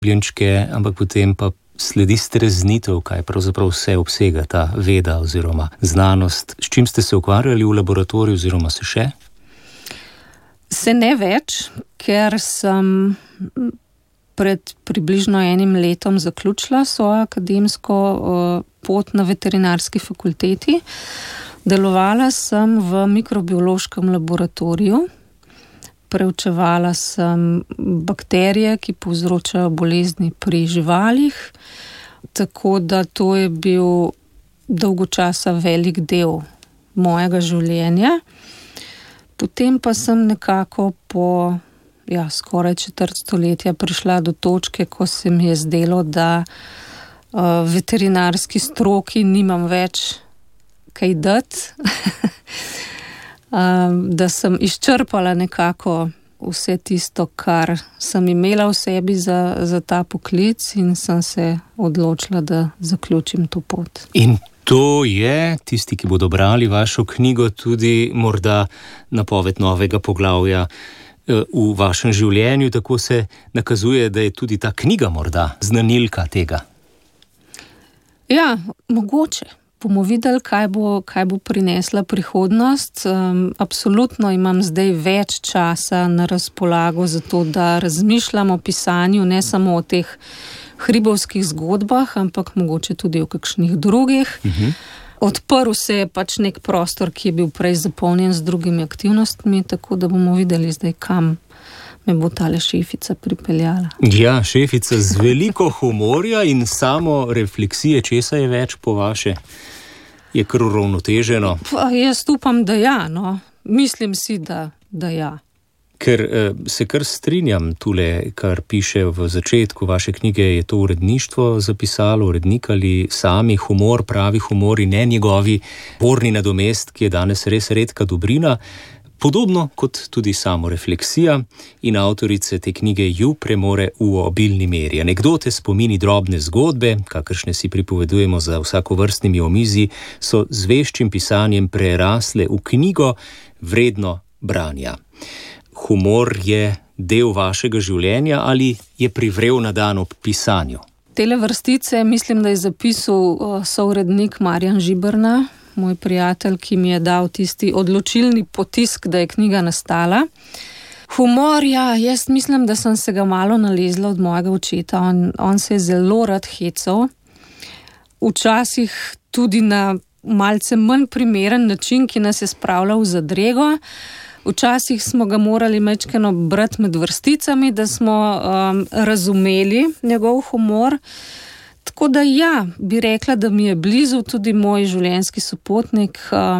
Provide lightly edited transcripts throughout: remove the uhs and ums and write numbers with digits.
ljubljenčke, ampak potem pa sledi streznitev, kaj pravzaprav vse obsega ta veda oziroma znanost. S čim ste se ukvarjali v laboratoriju oziroma se še? Se ne več, ker sem pred približno 1 letom zaključila svojo akademsko pot na veterinarski fakulteti. Delovala sem v mikrobiološkem laboratoriju. Preučevala sem bakterije, ki povzročajo bolezni pri živalih, tako da to je bil dolgo časa velik del mojega življenja. Potem pa sem nekako po skoraj 1/4 stoletja prišla do točke, ko se mi je zdelo, da veterinarski stroki nimam več kaj dati. Da sem izčrpala nekako vse tisto, kar sem imela v sebi za ta poklic in sem se odločila, da zaključim to pot. In to je, tisti, ki bodo brali vašo knjigo, tudi morda napoved novega poglavja v vašem življenju, tako se nakazuje, da je tudi ta knjiga morda znanilka tega. Ja, mogoče. Bomo videli, kaj bo prinesla prihodnost. Absolutno imam zdaj več časa na razpolago za to, da razmišljam o pisanju, ne samo o teh hribovskih zgodbah, ampak mogoče tudi o kakšnih drugih. Odprl se je pač nek prostor, ki je bil prej zapolnjen z drugimi aktivnostmi, tako da bomo videli zdaj, kam me bo tale šefica pripeljala. Ja, šefica z veliko humorja in samo refleksije, česa je več po vaše? Je kar uravnoteženo? Jaz upam, da ja, no. Mislim si, da ja. Ker se kar strinjam tule, kar piše v začetku vaše knjige, je to uredništvo zapisalo, urednik ali sami humor, pravi humor in ne njegovi borni nadomest, ki je danes res redka dobrina. Podobno kot tudi samo refleksija in avtorice te knjige ju premore v obilni meri. Anekdote, spomini, drobne zgodbe, kakršne si pripovedujemo za vsakovrstnimi omizji, so z veščim pisanjem prerasle v knjigo vredno branja. Humor je del vašega življenja ali je privrel na dan ob pisanju? Tele vrstice mislim, da je zapisal sourednik Marjan Žiberna, moj prijatelj, ki mi je dal tisti odločilni potisk, da je knjiga nastala. Humor, ja, jaz mislim, da sem se ga malo nalezla od mojega očeta. On se je zelo rad hecal. Včasih tudi na malce manj primeren način, ki nas je spravljal v zadrego. Včasih smo ga morali majčkeno brati med vrsticami, da smo razumeli njegov humor. Tako da ja, bi rekla, da mi je blizu tudi moj življenjski sopotnik,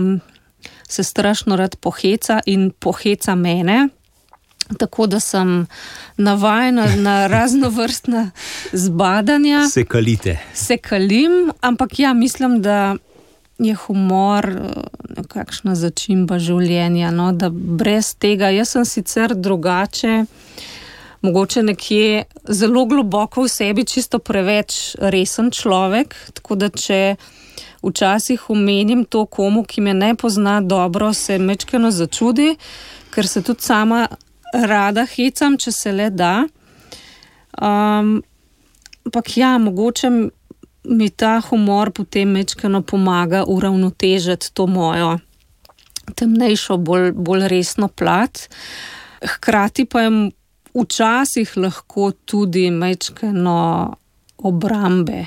se strašno rad poheca in poheca mene, tako da sem navajena na raznovrstna zbadanja. Se kalite. Se kalim, ampak ja, mislim, da je humor nekakšna začimba življenja, no, da brez tega, jaz sem sicer drugače, mogoče nekje zelo globoko v sebi, čisto preveč resen človek, tako da če včasih omenim to komu, ki me ne pozna dobro, se majčkeno začudi, ker se tudi sama rada hecam, če se le da. Ampak ja, mogoče mi ta humor potem majčkeno pomaga uravnotežiti to mojo temnejšo, bolj resno plat. Hkrati pa je včasih lahko tudi majčkeno obrambe,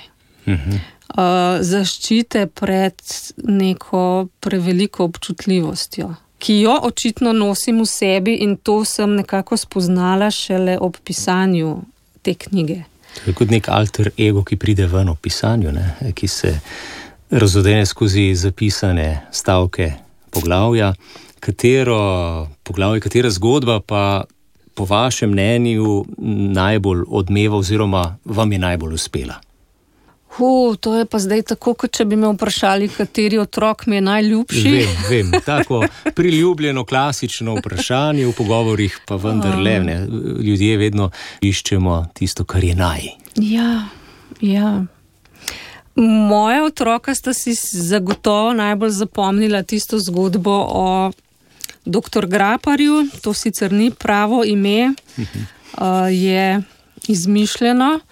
zaščite pred neko preveliko občutljivostjo, ki jo očitno nosim v sebi in to sem nekako spoznala šele ob pisanju te knjige. To je kot nek alter ego, ki pride ven v pisanju, ne? Ki se razodene skozi zapisane stavke poglavja. Katero poglavje, katera zgodba pa po vašem mnenju najbolj odmeva oziroma vam je najbolj uspela? To je pa zdaj tako, kot če bi me vprašali, kateri otrok mi je najljubši. Vem, tako priljubljeno, klasično vprašanje v pogovorih, pa vendarle, ne, ljudje vedno iščemo tisto, kar je naj. Ja. Moja otroka sta si zagotovo najbolj zapomnila tisto zgodbo o Dr. Graparju, to sicer ni pravo ime, je izmišljeno.